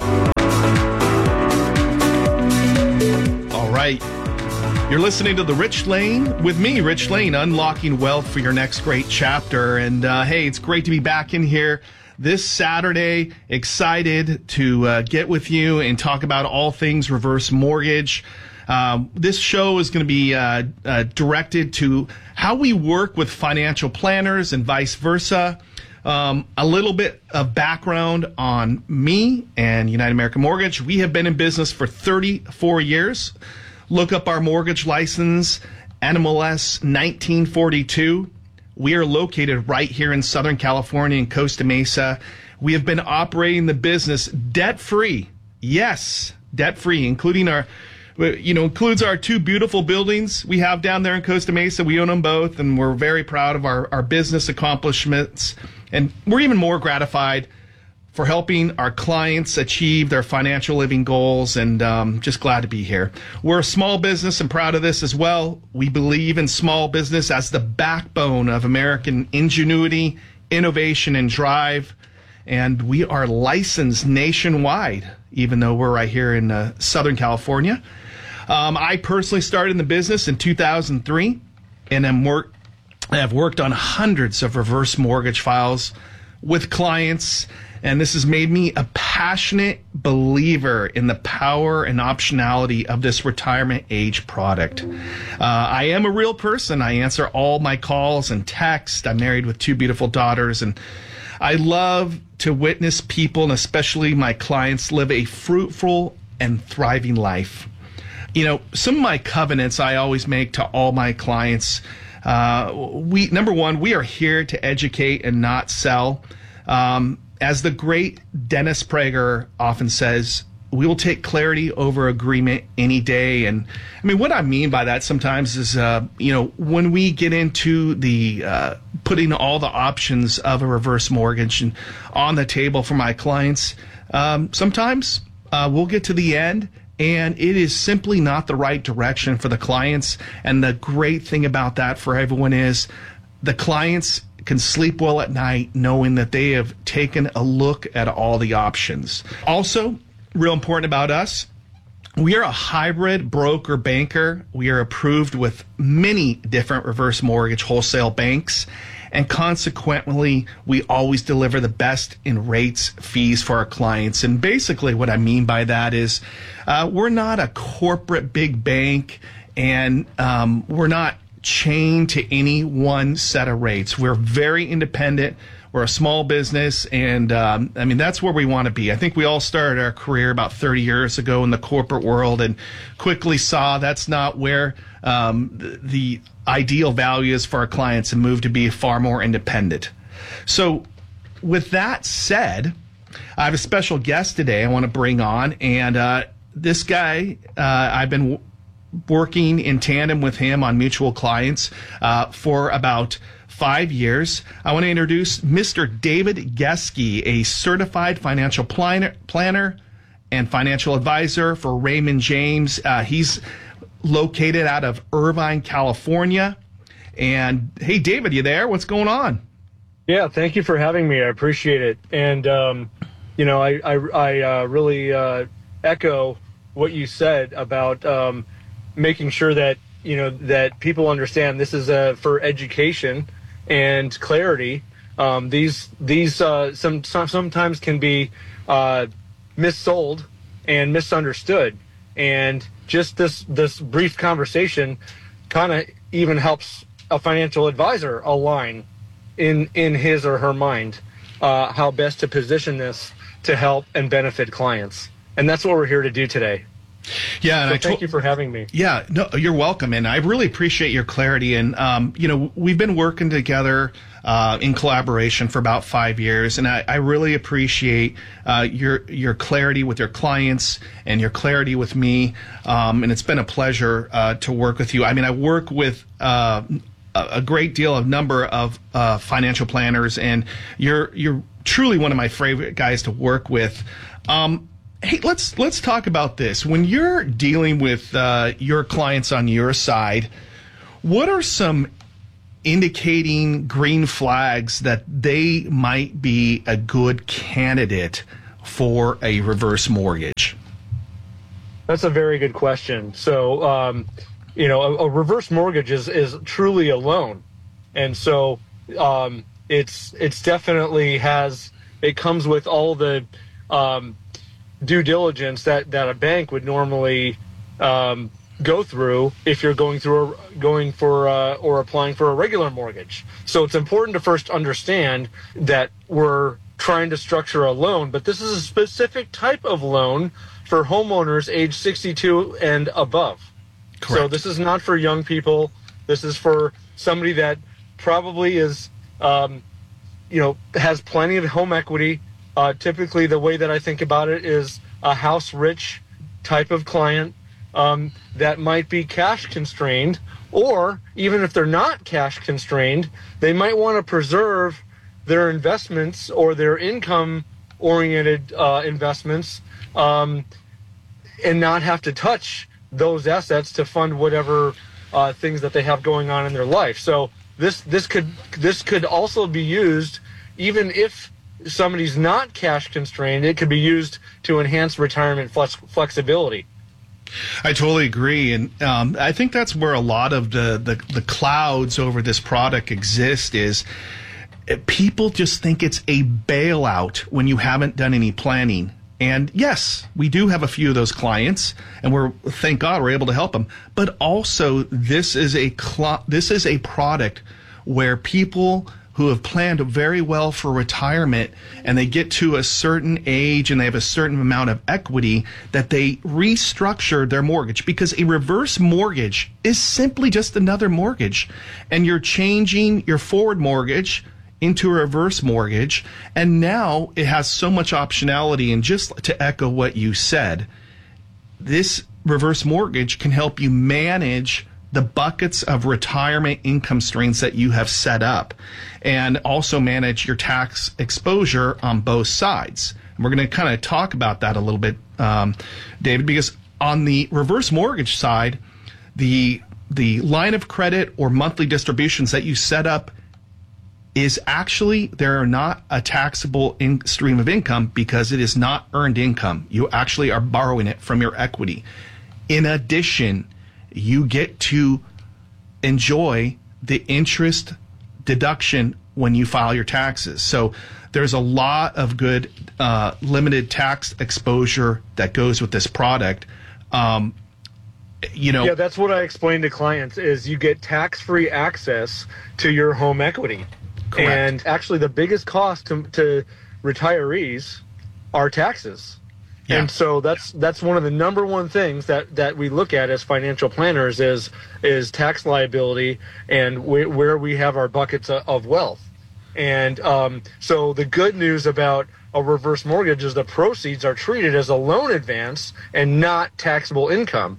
All right. You're listening to The Rich Lane with me, Rich Lane, unlocking wealth for your next great chapter. And uh, hey, it's great to be back in here this Saturday. Excited to uh, get with you and talk about all things reverse mortgage. Um, this show is going to be uh, uh, directed to how we work with financial planners and vice versa. Um, a little bit of background on me and United American Mortgage. We have been in business for thirty-four years. Look up our mortgage license, N M L S nineteen forty-two. We are located right here in Southern California in Costa Mesa. We have been operating the business debt-free. Yes, debt-free, including our, you know, includes our two beautiful buildings we have down there in Costa Mesa. We own them both, and we're very proud of our, our business accomplishments. And we're even more gratified for helping our clients achieve their financial living goals, and um, just glad to be here. We're a small business and proud of this as well. We believe in small business as the backbone of American ingenuity, innovation, and drive. And we are licensed nationwide, even though we're right here in uh, Southern California. Um, I personally started in the business in two thousand three, and I'm work- I've worked on hundreds of reverse mortgage files with clients. And this has made me a passionate believer in the power and optionality of this retirement age product. Uh, I am a real person. I answer all my calls and texts. I'm married with two beautiful daughters, and I love to witness people, and especially my clients, live a fruitful and thriving life. You know, some of my covenants I always make to all my clients. Uh, we number one, we are here to educate and not sell. Um, As the great Dennis Prager often says, we will take clarity over agreement any day. And I mean, what I mean by that sometimes is, uh, you know, when we get into the uh, putting all the options of a reverse mortgage and on the table for my clients, um, sometimes uh, we'll get to the end and it is simply not the right direction for the clients. And the great thing about that for everyone is the clients can sleep well at night knowing that they have taken a look at all the options. Also, real important about us, we are a hybrid broker banker. We are approved with many different reverse mortgage wholesale banks, and consequently, we always deliver the best in rates, fees for our clients. And basically what I mean by that is uh, we're not a corporate big bank, and um, we're not chained to any one set of rates. We're very independent. We're a small business, and um, I mean, that's where we want to be. I think we all started our career about thirty years ago in the corporate world and quickly saw that's not where um, the, the ideal value is for our clients and moved to be far more independent. So with that said, I have a special guest today I want to bring on, and uh, this guy, uh, I've been w- working in tandem with him on mutual clients uh, for about five years. I want to introduce Mister David Geske, a certified financial planner, planner and financial advisor for Raymond James. Uh, he's located out of Irvine, California. And hey, David, you there? What's going on? Yeah, thank you for having me. I appreciate it. And, um, you know, I, I, I uh, really uh, echo what you said about um, making sure that, you know, that people understand this is uh, for education and clarity. Um, these these uh, some, some sometimes can be uh, missold and misunderstood. And just this this brief conversation kind of even helps a financial advisor align in in his or her mind uh, how best to position this to help and benefit clients. And that's what we're here to do today. Yeah, and so I thank to- you for having me. Yeah, no, you're welcome, and I really appreciate your clarity. And um, you know, we've been working together uh, in collaboration for about five years, and I, I really appreciate uh, your your clarity with your clients and your clarity with me. Um, and it's been a pleasure uh, to work with you. I mean, I work with uh, a great deal of number of uh, financial planners, and you're you're truly one of my favorite guys to work with. Um, hey, let's let's talk about this. When you're dealing with uh, your clients on your side, what are some indicating green flags that they might be a good candidate for a reverse mortgage? That's a very good question. So, um, you know, a, a reverse mortgage is, is truly a loan. And so um, it's it's definitely has, it comes with all the um, due diligence that, that a bank would normally um, go through if you're going through a, going for uh, or applying for a regular mortgage. So it's important to first understand that we're trying to structure a loan, but this is a specific type of loan for homeowners age sixty-two and above. Correct. So this is not for young people. This is for somebody that probably is, um, you know, has plenty of home equity. Uh, typically, the way that I think about it is a house-rich type of client um, that might be cash constrained, or even if they're not cash constrained, they might want to preserve their investments or their income-oriented uh, investments um, and not have to touch those assets to fund whatever uh, things that they have going on in their life. So this this could this could also be used even if somebody's not cash constrained. It could be used to enhance retirement flex- flexibility. I totally agree, and um, I think that's where a lot of the, the, the clouds over this product exist is people just think it's a bailout when you haven't done any planning. And yes, we do have a few of those clients, and we're thank God we're able to help them. But also, this is a cl- this is a product where people who have planned very well for retirement and they get to a certain age and they have a certain amount of equity that they restructure their mortgage, because a reverse mortgage is simply just another mortgage, and you're changing your forward mortgage into a reverse mortgage, and now it has so much optionality. And just to echo what you said, this reverse mortgage can help you manage the buckets of retirement income streams that you have set up, and also manage your tax exposure on both sides. And we're going to kind of talk about that a little bit, um, David, because on the reverse mortgage side, the the line of credit or monthly distributions that you set up is actually, they're not a taxable in stream of income because it is not earned income. You actually are borrowing it from your equity. In addition, you get to enjoy the interest deduction when you file your taxes. So there's a lot of good uh, limited tax exposure that goes with this product. Um, you know, yeah, that's what I explain to clients is you get tax-free access to your home equity. Correct. And actually the biggest cost to, to retirees are taxes. Yeah. And so that's that's one of the number one things that, that we look at as financial planners is is tax liability and wh- where we have our buckets of wealth. And um, so the good news about a reverse mortgage is the proceeds are treated as a loan advance and not taxable income.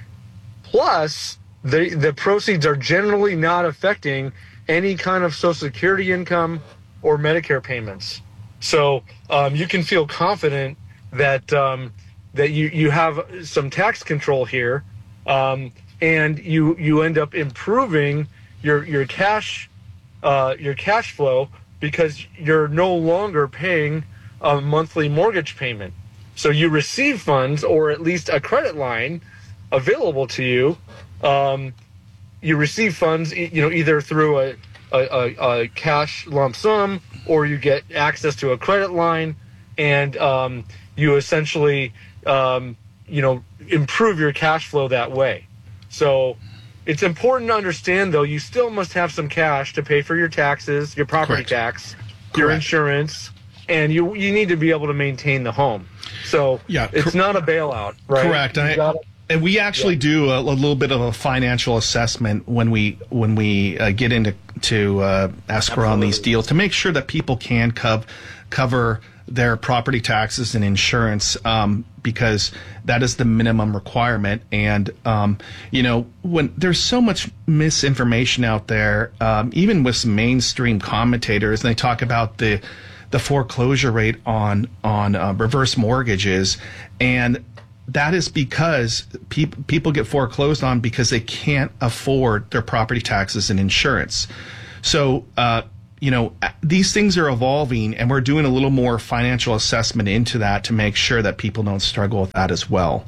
Plus, the the proceeds are generally not affecting any kind of Social Security income or Medicare payments. So um, you can feel confident that um, that you, you have some tax control here, um, and you you end up improving your your cash uh, your cash flow because you're no longer paying a monthly mortgage payment. So you receive funds, or at least a credit line available to you. Um, you receive funds, you know, either through a, a, a cash lump sum, or you get access to a credit line, and um, you essentially, um, you know, improve your cash flow that way. So it's important to understand, though, you still must have some cash to pay for your taxes, your property Correct. tax, Correct. your insurance, and you you need to be able to maintain the home. So yeah, it's cor- not a bailout, right? Correct. I, And we actually yeah. do a, a little bit of a financial assessment when we when we uh, get into to uh, escrow on these deals to make sure that people can cov- cover their property taxes and insurance, um, because that is the minimum requirement. And um, you know, when there's so much misinformation out there, um, even with some mainstream commentators, and they talk about the the foreclosure rate on on uh, reverse mortgages, and that is because pe- people get foreclosed on because they can't afford their property taxes and insurance. So, uh, you know, these things are evolving, and we're doing a little more financial assessment into that to make sure that people don't struggle with that as well.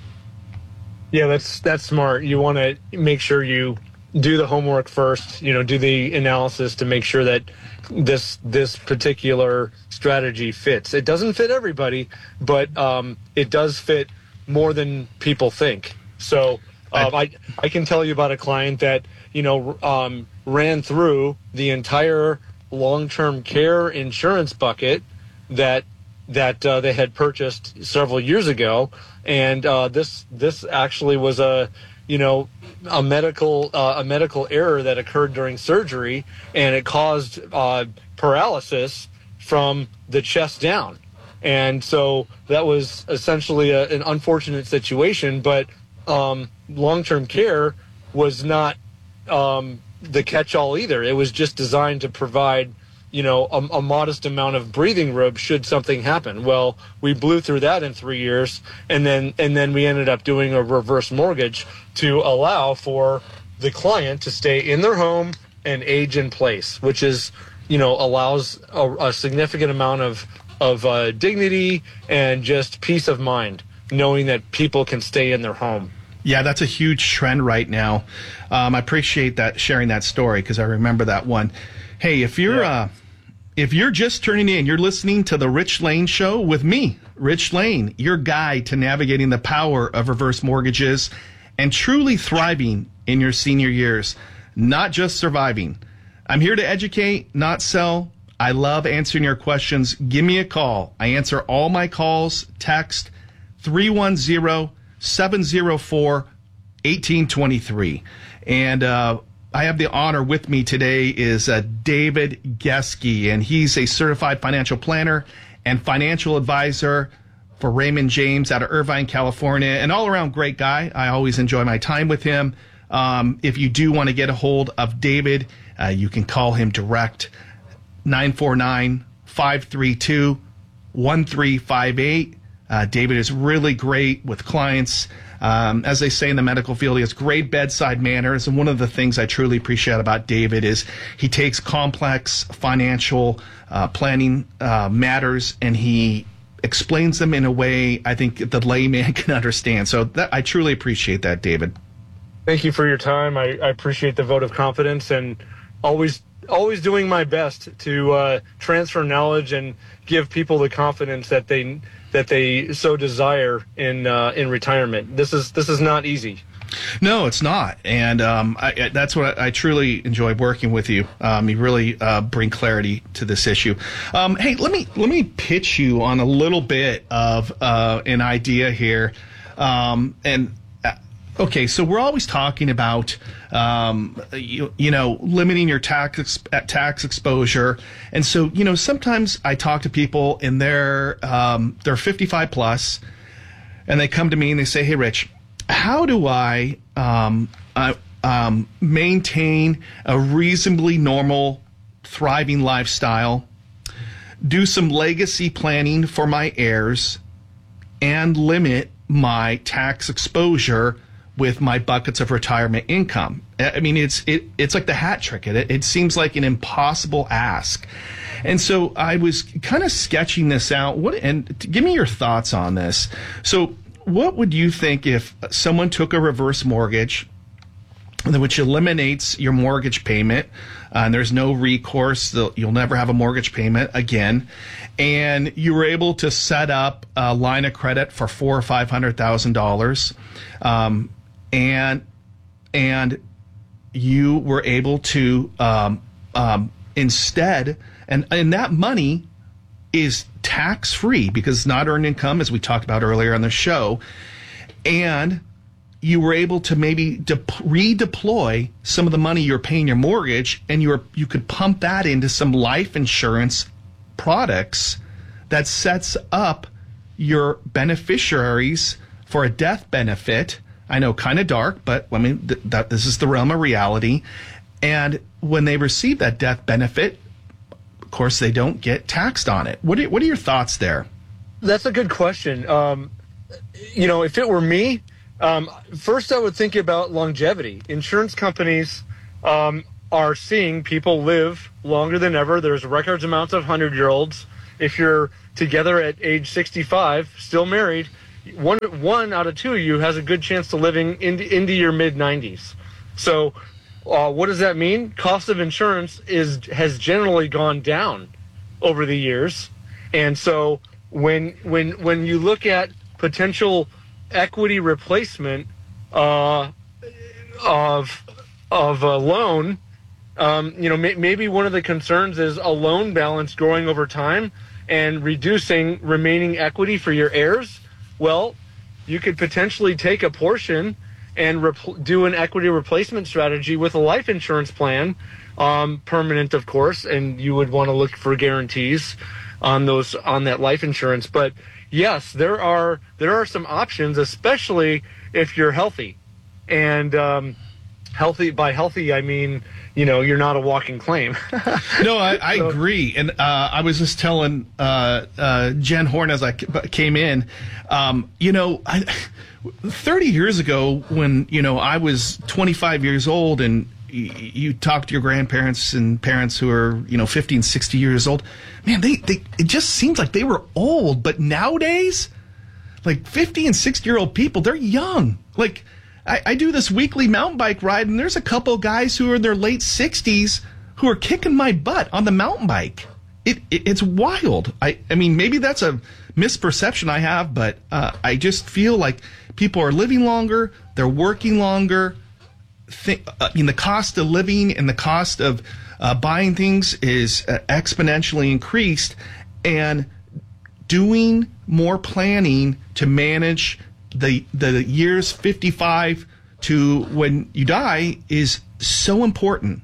Yeah, that's that's smart. You want to make sure you do the homework first, you know, do the analysis to make sure that this this particular strategy fits. It doesn't fit everybody, but um, it does fit more than people think. So uh, I I can tell you about a client that, you know, um, ran through the entire long-term care insurance bucket that that uh, they had purchased several years ago, and uh, this this actually was a you know a medical uh, a medical error that occurred during surgery, and it caused uh, paralysis from the chest down. And so that was essentially a, an unfortunate situation, but um, long-term care was not um, the catch-all either. It was just designed to provide, you know, a, a modest amount of breathing room should something happen. Well, we blew through that in three years, and then and then we ended up doing a reverse mortgage to allow for the client to stay in their home and age in place, which is, you know, allows a, a significant amount of of uh, dignity and just peace of mind, knowing that people can stay in their home. Yeah, that's a huge trend right now. Um, I appreciate that sharing that story, because I remember that one. Hey, if you're yeah. uh, if you're just turning in, you're listening to the Rich Lane Show with me, Rich Lane, your guide to navigating the power of reverse mortgages and truly thriving in your senior years, not just surviving. I'm here to educate, not sell. I love answering your questions. Give me a call. I answer all my calls. Text three one zero, seven zero four, one eight two three. And uh, I have the honor with me today is uh, David Geske, and he's a certified financial planner and financial advisor for Raymond James out of Irvine, California. An all-around great guy. I always enjoy my time with him. Um, if you do want to get a hold of David, uh, you can call him direct. nine four nine, five three two, one three five eight. Uh, David is really great with clients. Um, as they say in the medical field, he has great bedside manners. And one of the things I truly appreciate about David is he takes complex financial uh, planning uh, matters and he explains them in a way I think the layman can understand. So that, I truly appreciate that, David. Thank you for your time. I, I appreciate the vote of confidence, and always always doing my best to uh, transfer knowledge and give people the confidence that they that they so desire in uh, in retirement. This is this is not easy. No, it's not, and um, I, that's what I, I truly enjoy working with you. Um, you really uh, bring clarity to this issue. Um, hey, let me let me pitch you on a little bit of uh, an idea here, um, and. Okay, so we're always talking about, um, you, you know, limiting your tax tax exposure, and so you know sometimes I talk to people and they're um, they're fifty-five plus, and they come to me and they say, "Hey, Rich, how do I um, uh, um, maintain a reasonably normal, thriving lifestyle, do some legacy planning for my heirs, and limit my tax exposure with my buckets of retirement income?" I mean, it's it it's like the hat trick. It it seems like an impossible ask. And so I was kind of sketching this out. What and give me your thoughts on this. So what would you think if someone took a reverse mortgage, which eliminates your mortgage payment, uh, and there's no recourse, you'll never have a mortgage payment again, and you were able to set up a line of credit for four or five hundred thousand dollars, um, and and you were able to um, um, instead, and and that money is tax free because it's not earned income, as we talked about earlier on the show, and you were able to maybe de- redeploy some of the money you're paying your mortgage, and you were, you could pump that into some life insurance products that sets up your beneficiaries for a death benefit. I know, kind of dark, but I mean, th- that this is the realm of reality. And when they receive that death benefit, of course, they don't get taxed on it. What are, what are your thoughts there? That's a good question. Um, you know, if it were me, um, first I would think about longevity. Insurance companies um, are seeing people live longer than ever. There's records amounts of hundred-year-olds. If you're together at age sixty-five, still married, one one out of two of you has a good chance to living into, into your mid-nineties. So uh, what does that mean? Cost of insurance is has generally gone down over the years. And so when when when you look at potential equity replacement uh, of of a loan, um, you know, may, maybe one of the concerns is a loan balance growing over time and reducing remaining equity for your heirs. Well, you could potentially take a portion and rep- do an equity replacement strategy with a life insurance plan, um, permanent, of course, and you would want to look for guarantees on those on that life insurance. But yes, there are there are some options, especially if you're healthy. And um, healthy by healthy, I mean, you know, you're not a walking claim. No, I, I so, agree. And uh, I was just telling uh, uh, Jen Horn as I came in, um, you know, I, thirty years ago when, you know, I was twenty-five years old and you talk to your grandparents and parents who are, you know, fifty and sixty years old, man, they, they it just seems like they were old. But nowadays, like fifty and sixty year old people, they're young. Like I, I do this weekly mountain bike ride, and there's a couple of guys who are in their late sixties who are kicking my butt on the mountain bike. It, it it's wild. I, I mean, maybe that's a misperception I have, but uh, I just feel like people are living longer, they're working longer. Think, uh, I mean, the cost of living and the cost of uh, buying things is uh, exponentially increased, and doing more planning to manage the the years fifty-five to when you die is so important.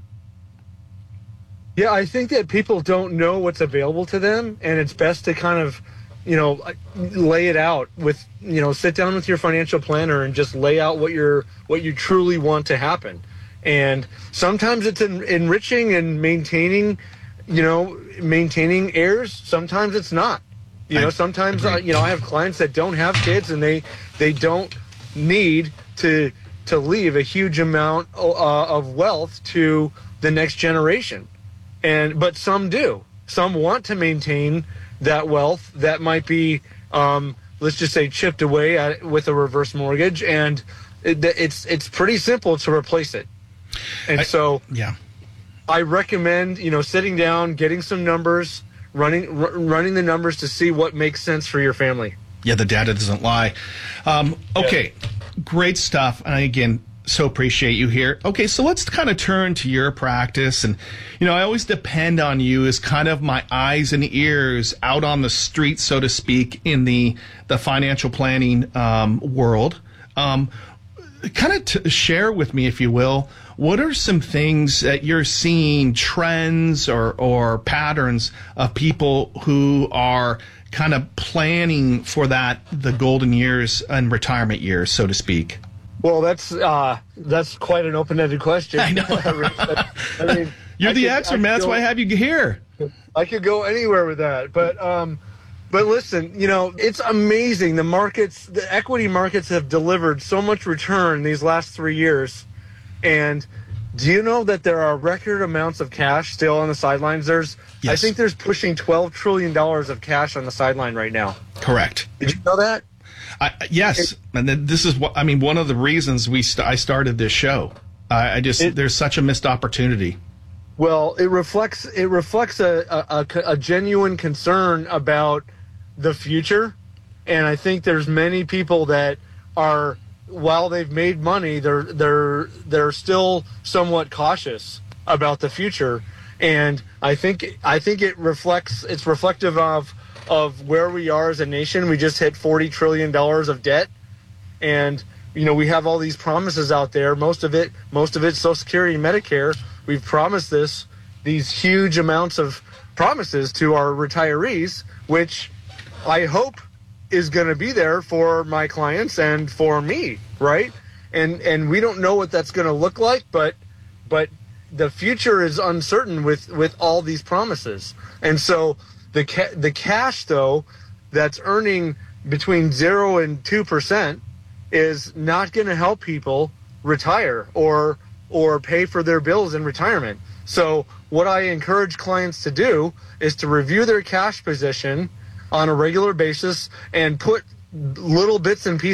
Yeah, I think that people don't know what's available to them, and it's best to kind of, you know, lay it out with, you know, sit down with your financial planner and just lay out what you're, what you truly want to happen. And sometimes it's en- enriching and maintaining, you know, maintaining heirs. Sometimes it's not. You know, sometimes, uh, you know, I have clients that don't have kids and they, they don't need to, to leave a huge amount uh, of wealth to the next generation. And, but some do. Some want to maintain that wealth that might be, um, let's just say, chipped away at, with a reverse mortgage, and it, it's it's pretty simple to replace it. And I, so, yeah, I recommend, you know, sitting down, getting some numbers, running r- running the numbers to see what makes sense for your family. Yeah, the data doesn't lie. Um, okay, yeah. Great stuff. And again, so appreciate you here. Okay, so let's kind of turn to your practice. And, you know, I always depend on you as kind of my eyes and ears out on the street, so to speak, in the, the financial planning um, world. Um, kind of t- share with me, if you will, what are some things that you're seeing, trends or, or patterns of people who are kind of planning for that, the golden years and retirement years, so to speak? Well, that's uh, that's quite an open-ended question. I know. I mean, You're I the could, expert, man. That's go, why I have you here. I could go anywhere with that, but um, but listen, you know, it's amazing. The markets, the equity markets, have delivered so much return these last three years. And do you know that there are record amounts of cash still on the sidelines? There's, yes. I think there's pushing twelve trillion dollars of cash on the sideline right now. Correct. Did you know that? I, yes, and then this is what I mean. One of the reasons we st- I started this show. I, I just it, there's such a missed opportunity. Well, it reflects it reflects a, a, a genuine concern about the future, and I think there's many people that are, while they've made money, they're they're they're still somewhat cautious about the future, and I think I think it reflects it's reflective of. of where we are as a nation. We just hit forty trillion dollars of debt, and you know, we have all these promises out there. Most of it, most of it, Social Security and Medicare. We've promised this, these huge amounts of promises to our retirees, which I hope is going to be there for my clients and for me, right? And and we don't know what that's going to look like, but but the future is uncertain with, with all these promises. And so the ca- the cash, though, that's earning between zero and two percent is not going to help people retire or or pay for their bills in retirement. So what I encourage clients to do is to review their cash position on a regular basis and put little bits and pieces